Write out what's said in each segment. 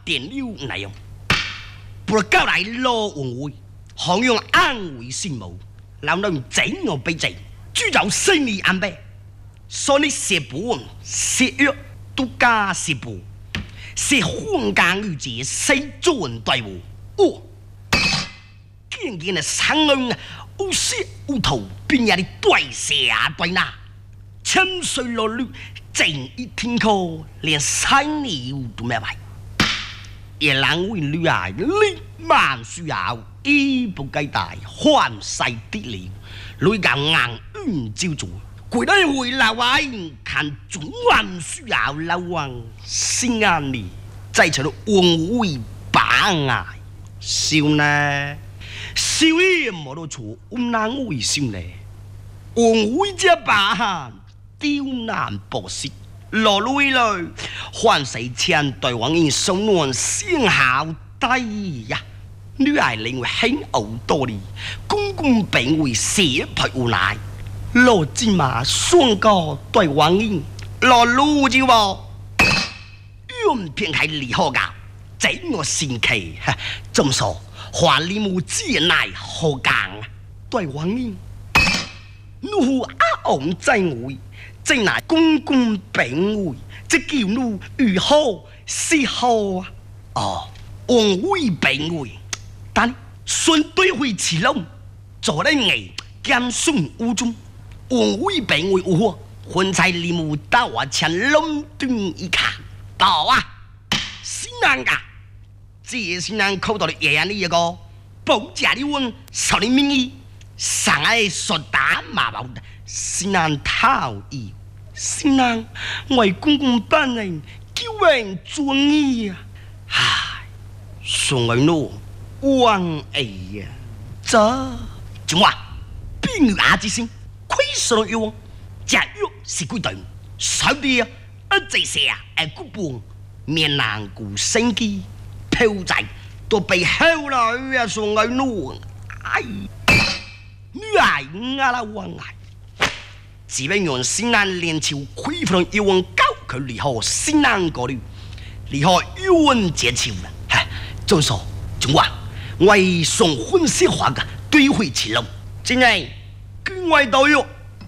电流内容，不交来罗文会，好用安慰心母，让人整我被整，主要心理安排，所以写本写药都加写本，写混干日节谁做人对我哦，渐渐的伤人无血无头，边也的对下对那，沉睡落绿。整一天课，连3年都没完。也难为女儿立马需要一步该大，换世的了。女家硬运照做，归来回来玩，看总还需要老王心安里，再成了文为把爱。笑呢？笑也没得错，难为笑呢？文为这把汉。刁难博士，落泪来，换谁前对王人送暖先好低呀？女儿认为很好多哩，公公并为写配无奈，落芝麻双个对王人，落路就话，用片系离好噶，这我神奇，这么说，华里木之乃好讲啊，对王人，怒阿昂在位。正乃公公病危，这叫奴如何是好啊？哦，王位病危，但顺对会起龙，做得硬，减损无中。王位病危有何？婚菜礼物到我前龙端一看，到啊，是难噶，这是难口到的爷爷的一个，保家的问少年名义，上爱说打马毛的。是难讨厌，是难为公公本人救人尊义啊！唉，送儿奴王哎呀，这怎话？病于阿之心，亏损了欲望，假药是归队，少啲啊！这些啊，古本面难顾生机，飘在都被后来啊送儿奴，哎，女儿阿拉王爱。只为用西南连朝亏负要往高佢离开西南嗰度，离开要往接朝啦。哈，总说总话，为送婚色话嘅对会前路，真系君为道哟。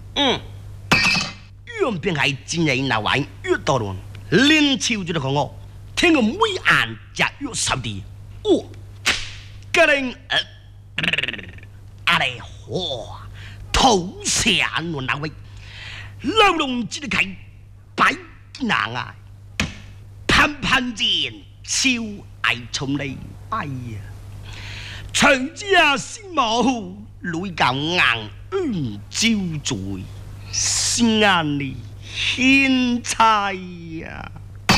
用便系真系那玩越多咯，连朝就嚟讲我，听个每眼就越少啲。哦，个人阿嚟哇，头下我那位。老龙只得开白难啊，攀攀剑，超爱从你，哎呀！徐家先母女教硬招罪，心眼里獻菜呀！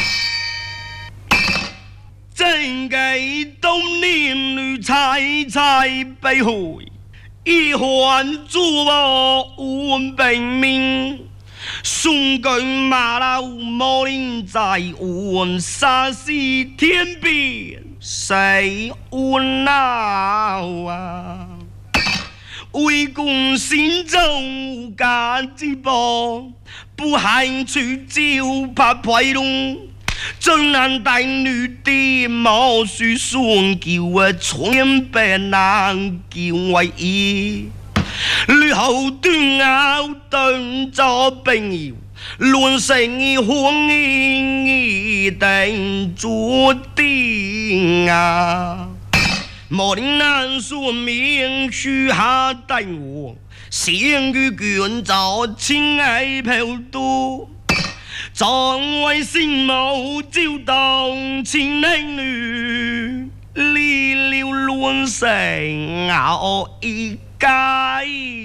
正計當年女菜菜被回，一環做我換病命。送句馬騮莫令在換殺死天邊誰換鬧啊！為共心中家之寶，不限去招拍牌龍。真難帶女的毛須雙叫啊，全被難叫為意。女後端拗對咗朋友，亂成婚姻定注定啊！莫令難說明許下等我，先於卷走情愛飄度，將為心母照當情男女，離了亂成拗一家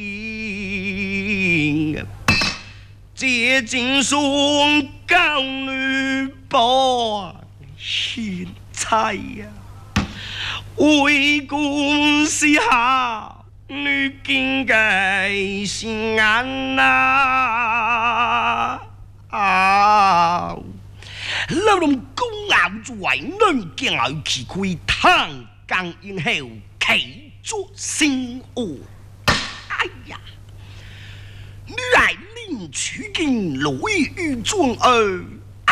接近送高女保獻菜呀，為公司下女經濟心安啊！老龍公咬住為女見愛奇虧，tan更應後其作先惡。哎呀，女兒令取經來於莊兒。